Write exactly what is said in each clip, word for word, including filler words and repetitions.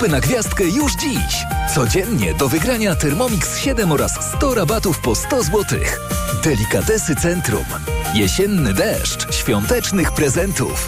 zakupy na gwiazdkę już dziś. Codziennie do wygrania Thermomix siedem oraz sto rabatów po sto złotych. Delikatesy Centrum. Jesienny deszcz świątecznych prezentów.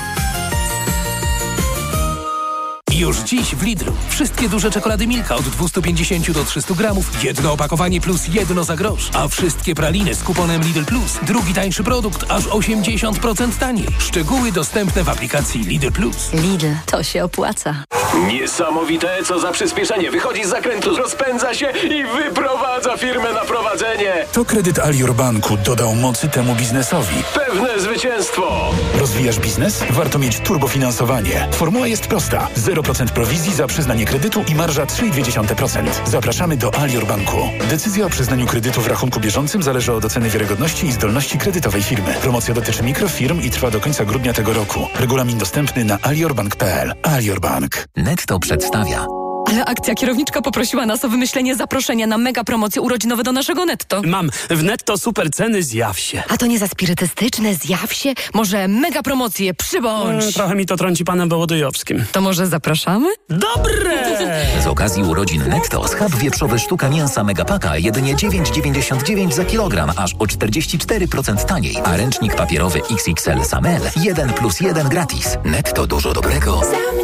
Już dziś w Lidlu. Wszystkie duże czekolady Milka od dwieście pięćdziesiąt do trzystu gramów. Jedno opakowanie plus jedno za grosz. A wszystkie praliny z kuponem Lidl Plus. Drugi tańszy produkt aż osiemdziesiąt procent taniej. Szczegóły dostępne w aplikacji Lidl Plus. Lidl, to się opłaca. Niesamowite, co za przyspieszenie. Wychodzi z zakrętu, rozpędza się i wyprowadza firmę na prowadzenie. To kredyt Alior Banku dodał mocy temu biznesowi. Pewne zwycięstwo. Rozwijasz biznes? Warto mieć turbofinansowanie. Formuła jest prosta. zero procent prowizji za przyznanie kredytu i marża trzy przecinek dwa procent. Zapraszamy do Alior Banku. Decyzja o przyznaniu kredytu w rachunku bieżącym zależy od oceny wiarygodności i zdolności kredytowej firmy. Promocja dotyczy mikrofirm i trwa do końca grudnia tego roku. Regulamin dostępny na aliorbank kropka p l. Alior Bank. Netto przedstawia. Ale akcja kierowniczka poprosiła nas o wymyślenie zaproszenia na mega promocje urodzinowe do naszego Netto. Mam w Netto super ceny, zjaw się. A to nie za spirytystyczne, zjaw się? Może mega promocje, przybądź. E, trochę mi to trąci panem Wołodyjowskim. To może zapraszamy? Dobre! Z okazji urodzin Netto schab wieprzowy sztuka mięsa Megapaka jedynie dziewięć dziewięćdziesiąt dziewięć za kilogram, aż o czterdzieści cztery procent taniej. A ręcznik papierowy X X L Samel jeden plus jeden gratis. Netto dużo dobrego.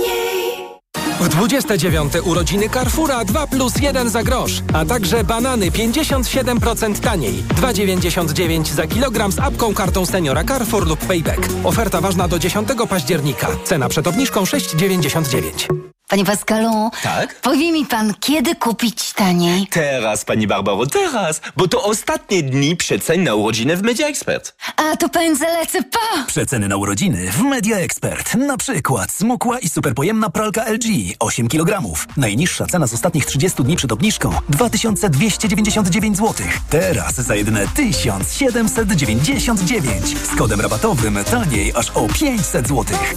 W dwudzieste dziewiąte urodziny Carrefoura dwa plus jeden za grosz, a także banany pięćdziesiąt siedem procent taniej. dwa dziewięćdziesiąt dziewięć za kilogram z apką kartą seniora Carrefour lub Payback. Oferta ważna do dziesiątego października. Cena przed obniżką sześć dziewięćdziesiąt dziewięć. Panie Pascalu, tak? Powie mi pan, kiedy kupić taniej? Teraz, pani Barbaro, teraz, bo to ostatnie dni przecen na urodziny w Media Expert. A to pędzę lecę po! Przeceny na urodziny w Media Expert. Na przykład smukła i superpojemna pralka L G osiem kilogramów. Najniższa cena z ostatnich trzydziestu dni przed obniżką dwa tysiące dwieście dziewięćdziesiąt dziewięć złotych. Teraz za jedyne tysiąc siedemset dziewięćdziesiąt dziewięć. Z kodem rabatowym taniej aż o pięćset złotych.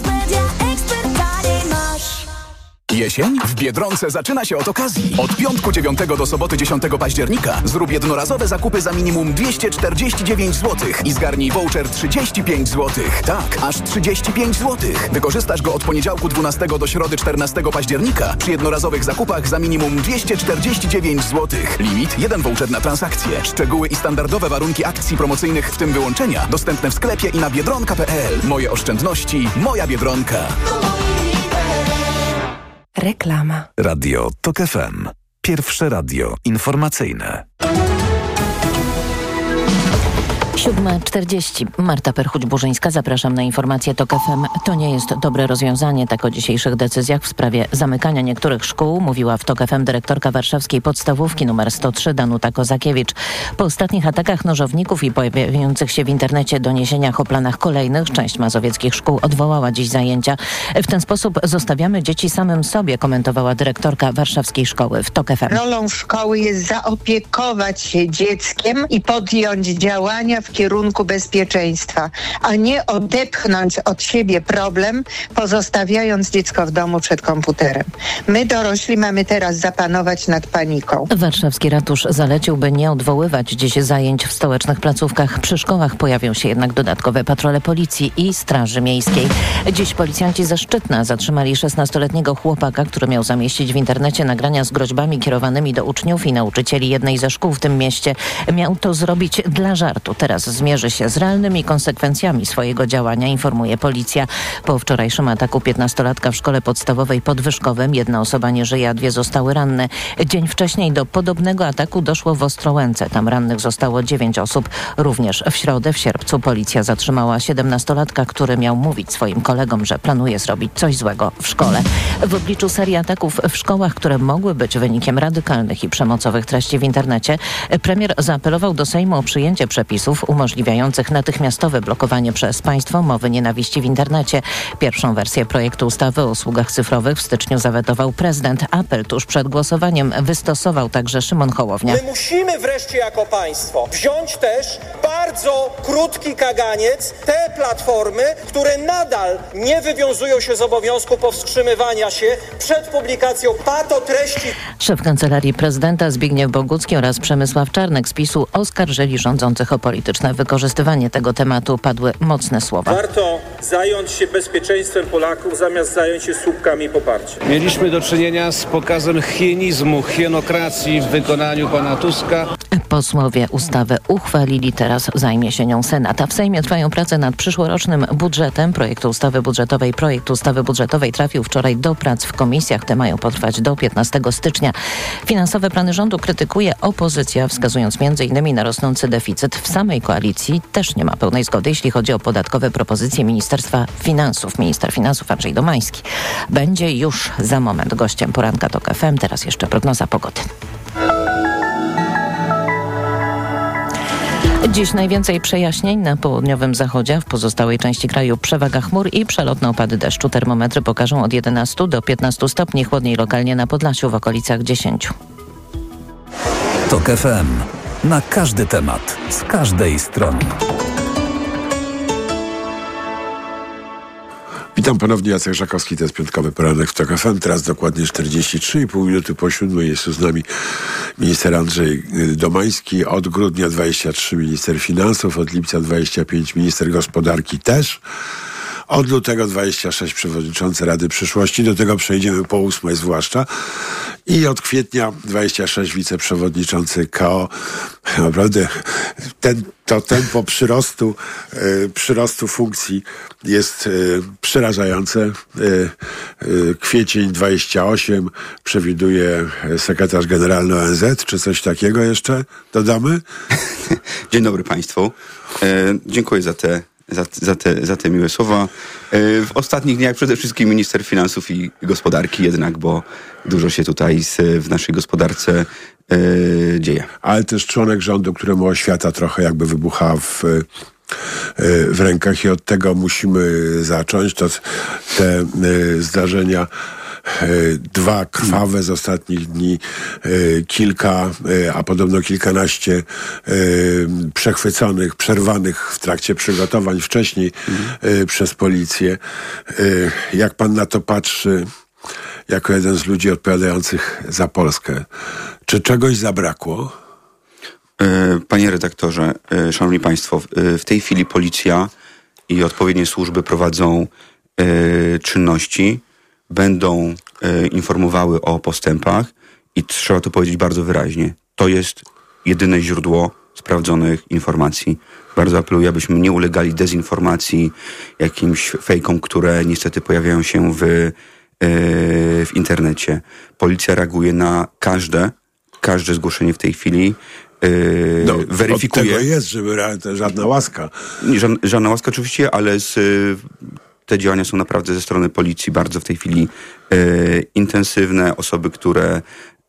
Jesień w Biedronce zaczyna się od okazji. Od piątku dziewiątego do soboty dziesiątego października zrób jednorazowe zakupy za minimum dwieście czterdzieści dziewięć złotych i zgarnij voucher trzydzieści pięć złotych. Tak, aż trzydzieści pięć złotych. Wykorzystasz go od poniedziałku dwunastego do środy czternastego października przy jednorazowych zakupach za minimum dwieście czterdzieści dziewięć złotych. Limit jeden voucher na transakcję. Szczegóły i standardowe warunki akcji promocyjnych, w tym wyłączenia, dostępne w sklepie i na biedronka kropka p l. Moje oszczędności, moja Biedronka. Reklama. Radio Tok F M. Pierwsze radio informacyjne. siódma czterdzieści. Marta Perchuć-Burzyńska. Zapraszam na informację Tok F M. To nie jest dobre rozwiązanie. Tak o dzisiejszych decyzjach w sprawie zamykania niektórych szkół mówiła w Tok F M dyrektorka warszawskiej podstawówki numer sto trzy Danuta Kozakiewicz. Po ostatnich atakach nożowników i pojawiających się w internecie doniesieniach o planach kolejnych, część mazowieckich szkół odwołała dziś zajęcia. W ten sposób zostawiamy dzieci samym sobie, komentowała dyrektorka warszawskiej szkoły w Tok F M. Rolą szkoły jest zaopiekować się dzieckiem i podjąć działania w kierunku bezpieczeństwa, a nie odepchnąć od siebie problem, pozostawiając dziecko w domu przed komputerem. My dorośli mamy teraz zapanować nad paniką. Warszawski ratusz zalecił, by nie odwoływać dziś zajęć w stołecznych placówkach. Przy szkołach pojawią się jednak dodatkowe patrole policji i straży miejskiej. Dziś policjanci ze Szczytna zatrzymali szesnastoletniego chłopaka, który miał zamieścić w internecie nagrania z groźbami kierowanymi do uczniów i nauczycieli jednej ze szkół w tym mieście. Miał to zrobić dla żartu. Teraz zmierzy się z realnymi konsekwencjami swojego działania, informuje policja. Po wczorajszym ataku piętnastolatka w szkole podstawowej pod Wyszkowem jedna osoba nie żyje, a dwie zostały ranne. Dzień wcześniej do podobnego ataku doszło w Ostrołęce. Tam rannych zostało dziewięć osób. Również w środę, w sierpcu, policja zatrzymała siedemnastolatka, który miał mówić swoim kolegom, że planuje zrobić coś złego w szkole. W obliczu serii ataków w szkołach, które mogły być wynikiem radykalnych i przemocowych treści w internecie, premier zaapelował do Sejmu o przyjęcie przepisów umożliwiających natychmiastowe blokowanie przez państwo mowy nienawiści w internecie. Pierwszą wersję projektu ustawy o usługach cyfrowych w styczniu zawetował prezydent. Apel tuż przed głosowaniem wystosował także Szymon Hołownia. My musimy wreszcie jako państwo wziąć też bardzo krótki kaganiec te platformy, które nadal nie wywiązują się z obowiązku powstrzymywania się przed publikacją patotreści. Szef Kancelarii Prezydenta Zbigniew Bogucki oraz Przemysław Czarnek z PiSu oskarżyli rządzących o polityczne polityczne wykorzystywanie tego tematu padły mocne słowa. Warto zająć się bezpieczeństwem Polaków, zamiast zająć się słupkami poparcia. Mieliśmy do czynienia z pokazem hienizmu, hienokracji w wykonaniu pana Tuska. Posłowie ustawę uchwalili, teraz zajmie się nią Senat. A w Sejmie trwają prace nad przyszłorocznym budżetem. Projekt ustawy budżetowej, projekt ustawy budżetowej trafił wczoraj do prac w komisjach. Te mają potrwać do piętnastego stycznia. Finansowe plany rządu krytykuje opozycja, wskazując między innymi na rosnący deficyt. W samej koalicji też nie ma pełnej zgody, jeśli chodzi o podatkowe propozycje Ministerstwa Finansów. Minister Finansów Andrzej Domański będzie już za moment gościem poranka TOK F M. Teraz jeszcze prognoza pogody. Dziś najwięcej przejaśnień na południowym zachodzie, w pozostałej części kraju przewaga chmur i przelotne opady deszczu. Termometry pokażą od jedenastu do piętnastu stopni, chłodniej lokalnie na Podlasiu w okolicach dziesięciu. TOK F M. Na każdy temat, z każdej strony. Witam ponownie, Jacek Żakowski, to jest piątkowy poranek w TOK F M. Teraz dokładnie czterdzieści trzy i pół minuty po siódmej jest tu z nami minister Andrzej Domański. Od grudnia dwadzieścia trzy minister finansów, od lipca dwadzieścia pięć minister gospodarki też. Od lutego dwadzieścia sześć przewodniczący Rady Przyszłości, do tego przejdziemy po ósmej zwłaszcza. I od kwietnia dwadzieścia sześć wiceprzewodniczący K O. Naprawdę ten, to tempo przyrostu, y, przyrostu funkcji jest y, przerażające. Y, y, kwiecień dwadzieścia osiem przewiduje sekretarz generalny O N Z, czy coś takiego jeszcze dodamy? Dzień dobry Państwu. E, dziękuję za te Za, za, te, za te miłe słowa. W ostatnich dniach przede wszystkim minister finansów i gospodarki jednak, bo dużo się tutaj z, w naszej gospodarce e, dzieje. Ale też członek rządu, któremu oświata trochę jakby wybucha w, w rękach i od tego musimy zacząć. To te e, zdarzenia dwa krwawe z ostatnich dni, kilka, a podobno kilkanaście przechwyconych, przerwanych w trakcie przygotowań wcześniej mhm. przez policję. Jak pan na to patrzy, jako jeden z ludzi odpowiadających za Polskę, czy czegoś zabrakło? Panie redaktorze, szanowni państwo, w tej chwili policja i odpowiednie służby prowadzą czynności, będą e, informowały o postępach i trzeba to powiedzieć bardzo wyraźnie. To jest jedyne źródło sprawdzonych informacji. Bardzo apeluję, abyśmy nie ulegali dezinformacji, jakimś fejkom, które niestety pojawiają się w, e, w internecie. Policja reaguje na każde, każde zgłoszenie w tej chwili. E, no, weryfikuje. Od tego jest, żeby żadna łaska. Żadna, żadna łaska oczywiście, ale z... Te działania są naprawdę ze strony policji bardzo w tej chwili e, intensywne. Osoby, które e,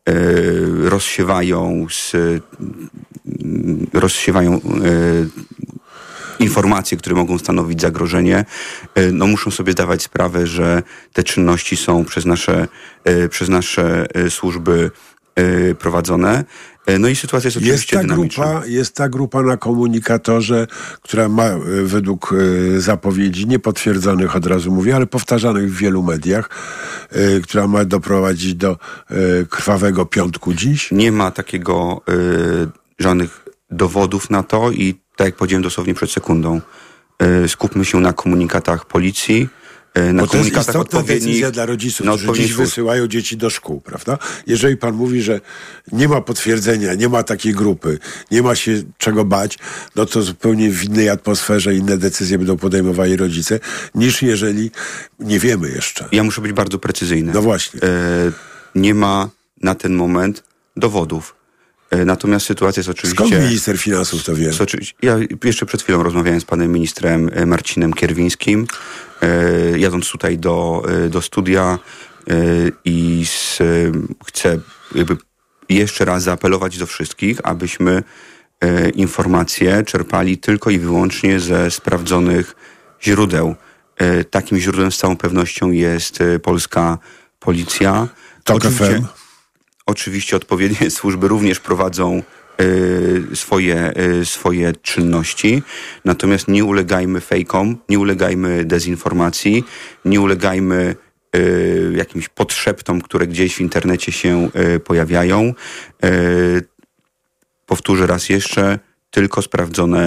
rozsiewają, z, e, rozsiewają e, informacje, które mogą stanowić zagrożenie, e, no muszą sobie zdawać sprawę, że te czynności są przez nasze, e, przez nasze e, służby e, prowadzone. No i sytuacja jest oczywiście jest ta dynamiczna. Grupa, jest ta grupa na komunikatorze, która ma według y, zapowiedzi, niepotwierdzonych od razu mówię, ale powtarzanych w wielu mediach, y, która ma doprowadzić do y, krwawego piątku dziś? Nie ma takiego y, żadnych dowodów na to i tak jak powiedziałem dosłownie przed sekundą, y, skupmy się na komunikatach policji, na Bo to jest istotna odpowiednich... decyzja dla rodziców, którzy dziś wysyłają dzieci do szkół, prawda? Jeżeli pan mówi, że nie ma potwierdzenia, nie ma takiej grupy, nie ma się czego bać, no to zupełnie w innej atmosferze inne decyzje będą podejmowali rodzice, niż jeżeli nie wiemy jeszcze. Ja muszę być bardzo precyzyjny. No właśnie. E, nie ma na ten moment dowodów. E, natomiast sytuacja jest oczywiście... Skąd minister finansów to wie? Ja jeszcze przed chwilą rozmawiałem z panem ministrem Marcinem Kierwińskim, e, jadąc tutaj do, do studia e, i z, chcę jakby jeszcze raz zaapelować do wszystkich, abyśmy e, informacje czerpali tylko i wyłącznie ze sprawdzonych źródeł. E, takim źródłem z całą pewnością jest e, polska policja. TOK F M. Oczywiście odpowiednie służby również prowadzą y, swoje, y, swoje czynności, natomiast nie ulegajmy fejkom, nie ulegajmy dezinformacji, nie ulegajmy y, jakimś podszeptom, które gdzieś w internecie się y, pojawiają. Y, powtórzę raz jeszcze, tylko sprawdzone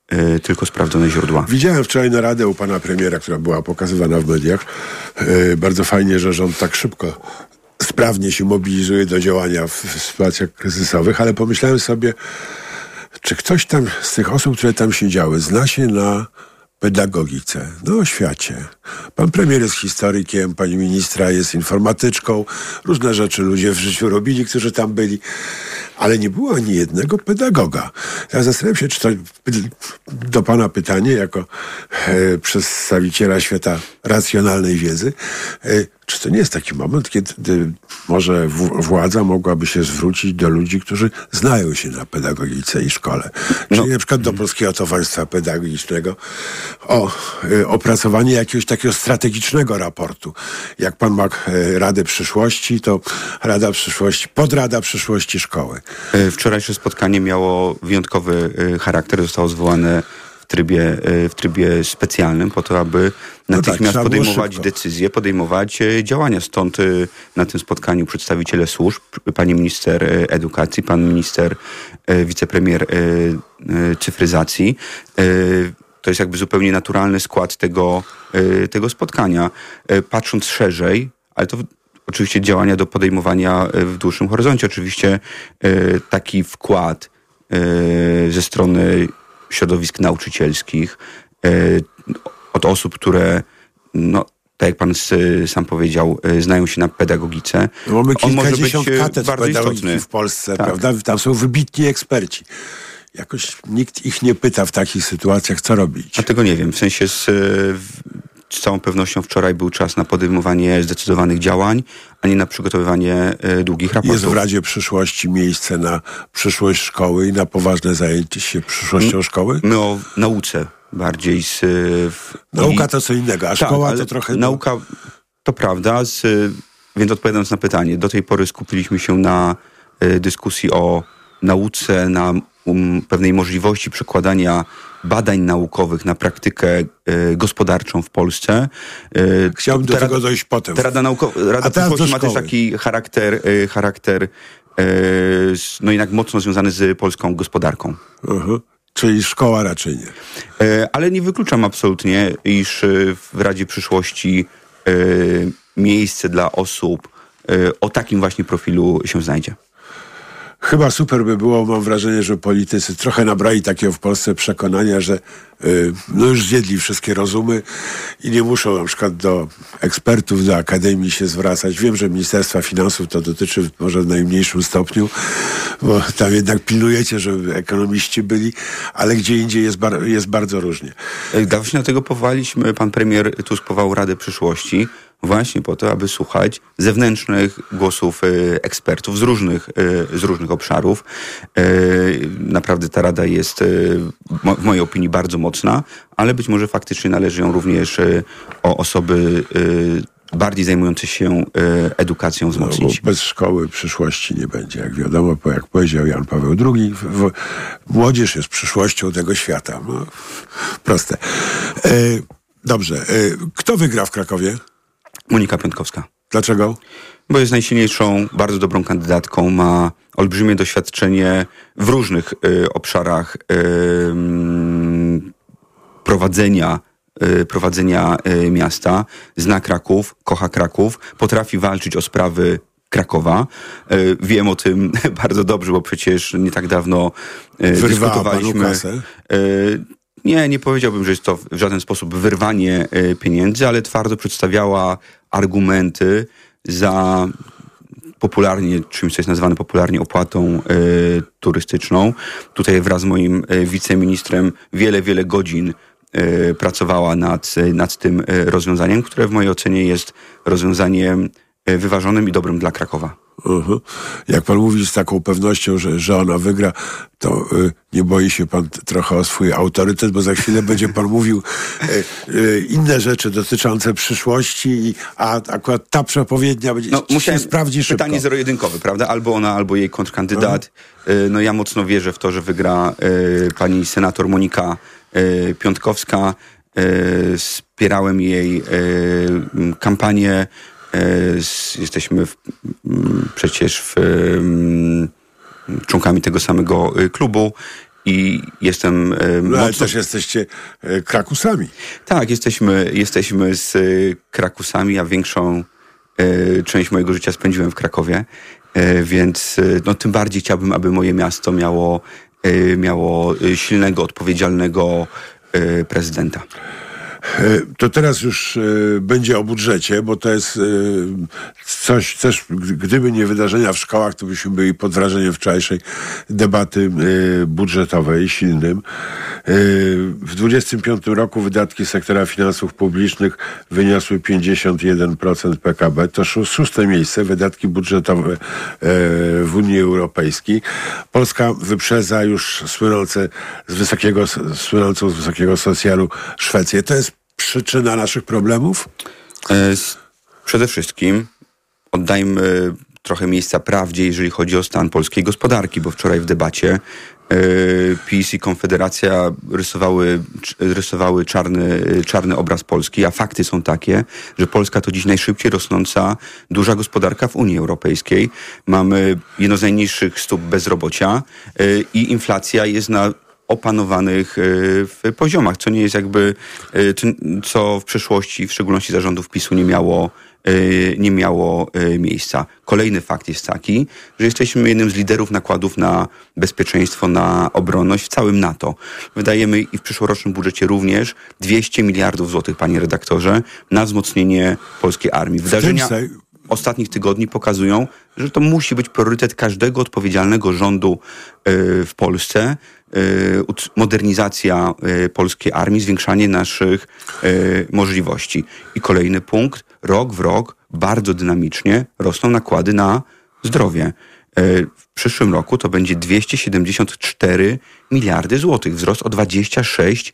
y, tylko sprawdzone źródła. Widziałem wczoraj naradę u pana premiera, która była pokazywana w mediach. Y, bardzo fajnie, że rząd tak szybko, sprawnie się mobilizuje do działania w, w sytuacjach kryzysowych, ale pomyślałem sobie, czy ktoś tam z tych osób, które tam siedziały, zna się na pedagogice, na oświacie. Pan premier jest historykiem, pani ministra jest informatyczką, różne rzeczy ludzie w życiu robili, którzy tam byli, ale nie było ani jednego pedagoga. Ja zastanawiam się, czy to do pana pytanie, jako e, przedstawiciela świata racjonalnej wiedzy, e, czy to nie jest taki moment, kiedy może w, władza mogłaby się zwrócić do ludzi, którzy znają się na pedagogice i szkole. Czyli no. na przykład do Polskiego Towarzystwa Pedagogicznego o y, opracowanie jakiegoś takiego strategicznego raportu. Jak pan ma y, Radę Przyszłości, to Rada Przyszłości, Podrada Przyszłości Szkoły. Wczorajsze spotkanie miało wyjątkowy y, charakter, zostało zwołane w trybie, w trybie specjalnym po to, aby natychmiast no tak, podejmować decyzje, podejmować działania. Stąd na tym spotkaniu przedstawiciele służb, pani minister edukacji, pan minister, wicepremier cyfryzacji. To jest jakby zupełnie naturalny skład tego, tego spotkania. Patrząc szerzej, ale to oczywiście działania do podejmowania w dłuższym horyzoncie. Oczywiście taki wkład ze strony środowisk nauczycielskich, od osób, które, no, tak jak pan sam powiedział, znają się na pedagogice. No mamy kilkadziesiąt on może być katedr bardzo pedagogiki istotny w Polsce, tak. prawda? Tam są wybitni eksperci. Jakoś nikt ich nie pyta w takich sytuacjach, co robić. A tego nie wiem. W sensie z, z całą pewnością wczoraj był czas na podejmowanie zdecydowanych działań, a nie na przygotowywanie długich raportów. Jest w Radzie Przyszłości miejsce na przyszłość szkoły i na poważne zajęcie się przyszłością my, szkoły? My o nauce bardziej. Z, w, Nauka to co innego, a tak, szkoła to trochę... Nauka to prawda, z, więc odpowiadając na pytanie, do tej pory skupiliśmy się na y, dyskusji o nauce, na um, pewnej możliwości przekładania badań naukowych na praktykę y, gospodarczą w Polsce. Y, Chciałbym do tego dojść potem. Ta Rada, Nauko- Rada Przyszłości ma też taki charakter, y, charakter y, no jednak mocno związany z polską gospodarką. Uh-huh. Czyli szkoła raczej nie. Y, ale nie wykluczam absolutnie, iż y, w Radzie Przyszłości y, miejsce dla osób y, o takim właśnie profilu się znajdzie. Chyba super by było, mam wrażenie, że politycy trochę nabrali takiego w Polsce przekonania, że yy, no już zjedli wszystkie rozumy i nie muszą na przykład do ekspertów, do akademii się zwracać. Wiem, że Ministerstwa Finansów to dotyczy może w najmniejszym stopniu, bo tam jednak pilnujecie, żeby ekonomiści byli, ale gdzie indziej jest, bar- jest bardzo różnie. Właśnie dlatego powołaliśmy, pan premier Tusk powołał Radę Przyszłości, właśnie po to, aby słuchać zewnętrznych głosów y, ekspertów z różnych, y, z różnych obszarów. Y, naprawdę ta rada jest y, mo, w mojej opinii bardzo mocna, ale być może faktycznie należy ją również y, o osoby y, bardziej zajmujące się y, edukacją wzmocnić. No, bez szkoły przyszłości nie będzie, jak wiadomo, bo jak powiedział Jan Paweł drugi, w, w, młodzież jest przyszłością tego świata. No, proste. Y, dobrze. Y, kto wygra w Krakowie? Monika Pionkowska. Dlaczego? Bo jest najsilniejszą, bardzo dobrą kandydatką, ma olbrzymie doświadczenie w różnych y, obszarach y, prowadzenia, y, prowadzenia y, miasta. Zna Kraków, kocha Kraków, potrafi walczyć o sprawy Krakowa. Y, wiem o tym bardzo dobrze, bo przecież nie tak dawno y, dyskutowaliśmy. Panu kasę? Y, Nie, nie powiedziałbym, że jest to w żaden sposób wyrwanie y, pieniędzy, ale twardo przedstawiała argumenty za popularnie, czymś, co jest nazywane popularnie opłatą y, turystyczną. Tutaj wraz z moim y, wiceministrem wiele, wiele godzin y, pracowała nad, nad tym y, rozwiązaniem, które w mojej ocenie jest rozwiązaniem y, wyważonym i dobrym dla Krakowa. Uh-huh. Jak pan mówi z taką pewnością, że, że ona wygra, to y, nie boi się pan t- trochę o swój autorytet, bo za chwilę będzie pan mówił y, y, inne rzeczy dotyczące przyszłości, i, a akurat ta przepowiednia będzie no, musiałem, się sprawdzi szybko. Pytanie zero-jedynkowe, prawda? Albo ona, albo jej kontrkandydat. Uh-huh. Y, no ja mocno wierzę w to, że wygra y, pani senator Monika y, Pionkowska. Y, wspierałem jej y, kampanię. Jesteśmy w, przecież w, członkami tego samego klubu i jestem... No, mocno... ale też jesteście krakusami. Tak, jesteśmy, jesteśmy z krakusami, a większą część mojego życia spędziłem w Krakowie, więc no, tym bardziej chciałbym, aby moje miasto miało, miało silnego, odpowiedzialnego prezydenta. To teraz już będzie o budżecie, bo to jest coś, coś, gdyby nie wydarzenia w szkołach, to byśmy byli pod wrażeniem wczorajszej debaty budżetowej silnym. W dwudziestym piątym roku wydatki sektora finansów publicznych wyniosły pięćdziesiąt jeden procent P K B. To szóste miejsce, wydatki budżetowe w Unii Europejskiej. Polska wyprzedza już słynące z wysokiego, słynącą z wysokiego socjalu Szwecję. To jest przyczyna naszych problemów? Przede wszystkim oddajmy trochę miejsca prawdzie, jeżeli chodzi o stan polskiej gospodarki, bo wczoraj w debacie PiS i Konfederacja rysowały, rysowały czarny, czarny obraz Polski, a fakty są takie, że Polska to dziś najszybciej rosnąca duża gospodarka w Unii Europejskiej. Mamy jedno z najniższych stóp bezrobocia i inflacja jest na opanowanych w poziomach, co nie jest jakby, co w przeszłości, w szczególności za rządów PiSu nie miało, nie miało miejsca. Kolejny fakt jest taki, że jesteśmy jednym z liderów nakładów na bezpieczeństwo, na obronność w całym NATO. Wydajemy i w przyszłorocznym budżecie również dwieście miliardów złotych, panie redaktorze, na wzmocnienie polskiej armii. Wydarzenia ostatnich tygodni pokazują, że to musi być priorytet każdego odpowiedzialnego rządu w Polsce. Modernizacja polskiej armii, zwiększanie naszych możliwości. I kolejny punkt, rok w rok bardzo dynamicznie rosną nakłady na zdrowie. W przyszłym roku to będzie dwieście siedemdziesiąt cztery miliardy złotych, wzrost o dwadzieścia sześć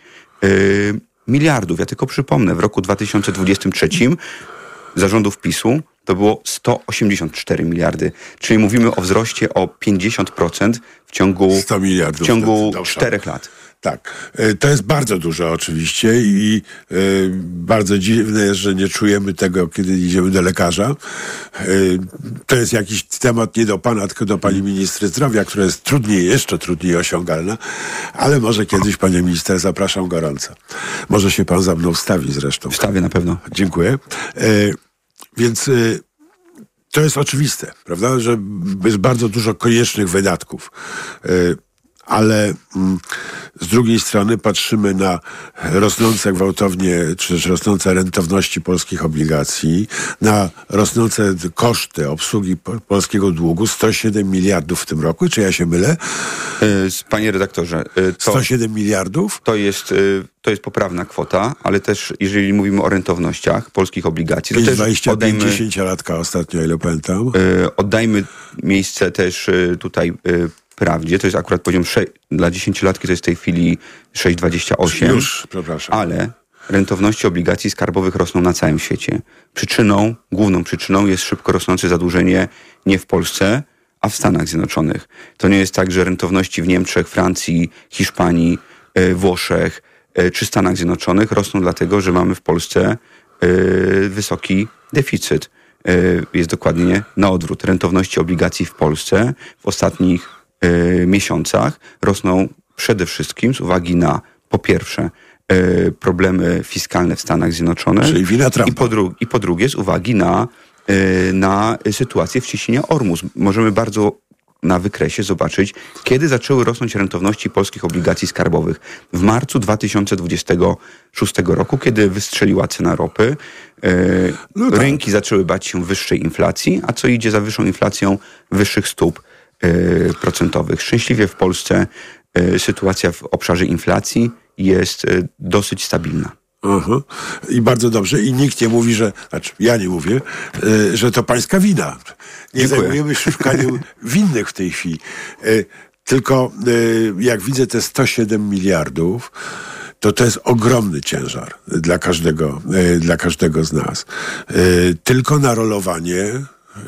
miliardów. Ja tylko przypomnę, w roku dwa tysiące dwudziestym trzecim za rządów PiSu to było sto osiemdziesiąt cztery miliardy, czyli mówimy o wzroście o pięćdziesiąt procent w ciągu, sto miliardów w ciągu czterech lat. Tak, to jest bardzo dużo oczywiście i y, bardzo dziwne jest, że nie czujemy tego, kiedy idziemy do lekarza. Y, to jest jakiś temat nie do pana, tylko do pani ministry zdrowia, która jest trudniej, jeszcze trudniej osiągalna, ale może kiedyś, panie minister, zapraszam gorąco. Może się pan za mną wstawi zresztą. Wstawię na pewno. Dziękuję. Y, więc y, to jest oczywiste, prawda, że jest bardzo dużo koniecznych wydatków. Y, ale mm, z drugiej strony patrzymy na rosnące gwałtownie, czy też rosnące rentowności polskich obligacji, na rosnące koszty obsługi po, polskiego długu, sto siedem miliardów w tym roku, czy ja się mylę? Panie redaktorze, to, sto siedem miliardów? To jest, to jest poprawna kwota, ale też jeżeli mówimy o rentownościach polskich obligacji, to też dwadzieścia pięć dziesięciolatka ostatnio, ile pamiętam. Oddajmy miejsce też tutaj prawdzie, to jest akurat poziom sześć, dla dziesięciolatki to jest w tej chwili sześć przecinek dwadzieścia osiem. Już, przepraszam. Ale rentowności obligacji skarbowych rosną na całym świecie. Przyczyną, główną przyczyną jest szybko rosnące zadłużenie nie w Polsce, a w Stanach Zjednoczonych. To nie jest tak, że rentowności w Niemczech, Francji, Hiszpanii, Włoszech czy Stanach Zjednoczonych rosną dlatego, że mamy w Polsce wysoki deficyt. Jest dokładnie na odwrót. Rentowności obligacji w Polsce w ostatnich miesiącach rosną przede wszystkim z uwagi na, po pierwsze, problemy fiskalne w Stanach Zjednoczonych. Czyli wina Trumpa. I po, dru- I po drugie z uwagi na, na sytuację w cieśninie Ormus. Możemy bardzo na wykresie zobaczyć, kiedy zaczęły rosnąć rentowności polskich obligacji skarbowych. W marcu dwa tysiące dwudziestego szóstego roku, kiedy wystrzeliła cena ropy, no tak. Rynki zaczęły bać się wyższej inflacji, a co idzie za wyższą inflacją, wyższych stóp procentowych. Szczęśliwie w Polsce sytuacja w obszarze inflacji jest dosyć stabilna. Uh-huh. I bardzo dobrze. I nikt nie mówi, że, znaczy ja nie mówię, y, że to pańska wina. Nie Dziękuję. Zajmujemy się szukaniem winnych w tej chwili. Y, tylko y, jak widzę te sto siedem miliardów, to to jest ogromny ciężar dla każdego, y, dla każdego z nas. Y, tylko na rolowanie y,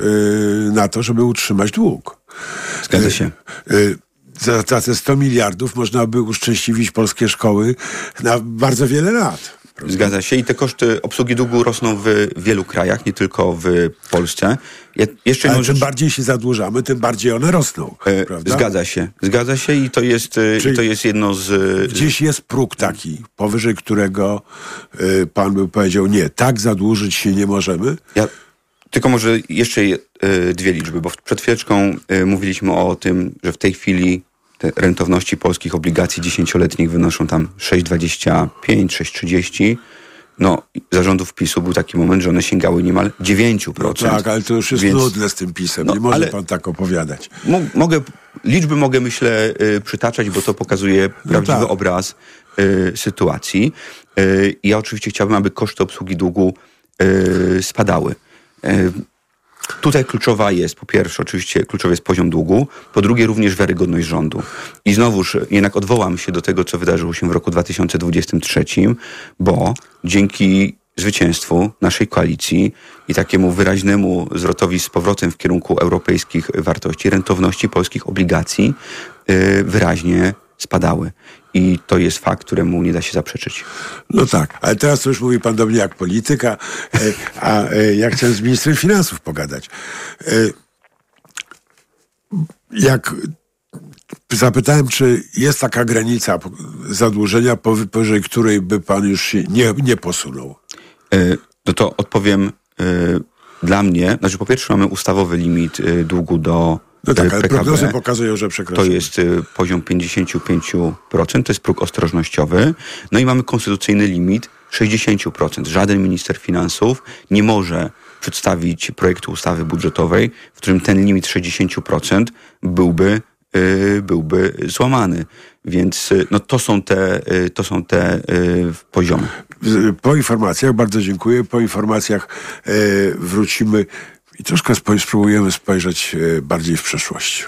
na to, żeby utrzymać dług. Zgadza się. Y, y, Za, za te sto miliardów można by uszczęśliwić polskie szkoły na bardzo wiele lat. Prawda? Zgadza się i te koszty obsługi długu rosną w wielu krajach, nie tylko w Polsce. Je, jeszcze Ale rzecz... czym bardziej się zadłużamy, tym bardziej one rosną, e, prawda? Zgadza się, zgadza się i to jest, Czyli i to jest jedno z... Gdzieś jest próg taki, powyżej którego y, pan by powiedział, nie, tak zadłużyć się nie możemy. Ja... Tylko może jeszcze y, dwie liczby, bo przed chwileczką y, mówiliśmy o tym, że w tej chwili te rentowności polskich obligacji dziesięcioletnich wynoszą tam sześć przecinek dwadzieścia pięć, sześć przecinek trzydzieści. No, zarządów PiSu był taki moment, że one sięgały niemal dziewięć procent. No tak, ale to już jest Więc... nudne z tym PiSem. No, nie może ale... pan tak opowiadać. Mo- mogę, liczby mogę, myślę, y, przytaczać, bo to pokazuje prawdziwy tak. obraz y, sytuacji. Y, ja oczywiście chciałbym, aby koszty obsługi długu y, spadały. Y, Tutaj kluczowa jest, po pierwsze, oczywiście kluczowy jest poziom długu, po drugie również wiarygodność rządu. I znowuż jednak odwołam się do tego, co wydarzyło się w roku dwa tysiące dwudziestym trzecim, bo dzięki zwycięstwu naszej koalicji i takiemu wyraźnemu zwrotowi z powrotem w kierunku europejskich wartości, rentowności polskich obligacji yy, wyraźnie spadały. I to jest fakt, któremu nie da się zaprzeczyć. No tak, ale teraz to już mówi pan do mnie jak polityka, a ja chciałem z ministrem finansów pogadać. Jak zapytałem, czy jest taka granica zadłużenia, powyżej której by pan już się nie, nie posunął? No to odpowiem dla mnie. Znaczy po pierwsze mamy ustawowy limit długu do No tak, ale P K B. prognozy pokazują, że przekroczymy. To jest y, poziom pięćdziesiąt pięć procent, to jest próg ostrożnościowy. No i mamy konstytucyjny limit sześćdziesiąt procent. Żaden minister finansów nie może przedstawić projektu ustawy budżetowej, w którym ten limit sześćdziesiąt procent byłby, y, byłby złamany. Więc y, no to są te, y, to są te y, poziomy. Po informacjach, bardzo dziękuję, po informacjach y, wrócimy i troszkę spoj- spróbujemy spojrzeć y, bardziej w przyszłość.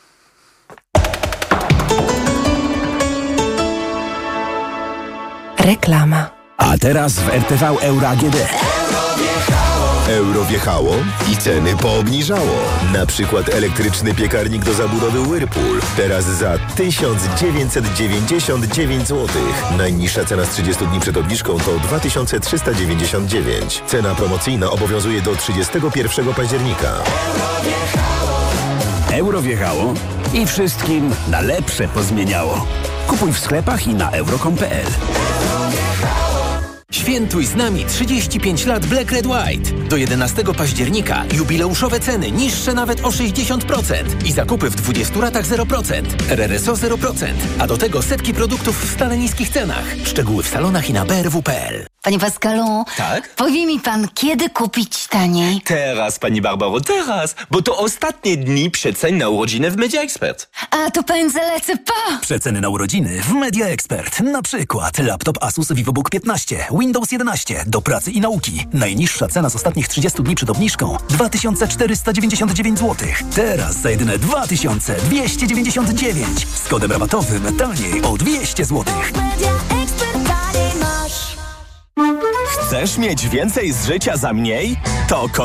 Reklama. A teraz w R T V Euro A G D. Euro wjechało i ceny poobniżało. Na przykład elektryczny piekarnik do zabudowy Whirlpool. Teraz za tysiąc dziewięćset dziewięćdziesiąt dziewięć złotych. Najniższa cena z trzydziestu dni przed obniżką to dwa tysiące trzysta dziewięćdziesiąt dziewięć. Cena promocyjna obowiązuje do trzydziestego pierwszego października. Euro wjechało i wszystkim na lepsze pozmieniało. Kupuj w sklepach i na euro kropka com kropka p l. Świętuj z nami trzydzieści pięć lat Black Red White. Do jedenastego października jubileuszowe ceny niższe nawet o sześćdziesiąt procent i zakupy w dwudziestu ratach zero procent. R R S O zero procent. A do tego setki produktów w stale niskich cenach. Szczegóły w salonach i na b r w kropka p l. Panie Pascalu, tak? Powie mi pan, kiedy kupić taniej? Teraz, pani Barbaro, teraz, bo to ostatnie dni przecen na urodziny w Media Expert. A to pędzę lecę, pa! Przeceny na urodziny w Media Expert. Na przykład laptop Asus VivoBook piętnaście, Windows jedenaście do pracy i nauki. Najniższa cena z ostatnich trzydziestu dni przed obniżką dwa tysiące czterysta dziewięćdziesiąt dziewięć złotych. Teraz za jedyne dwa tysiące dwieście dziewięćdziesiąt dziewięć. Z kodem rabatowym taniej o dwieście złotych. Chcesz mieć więcej z życia za mniej? To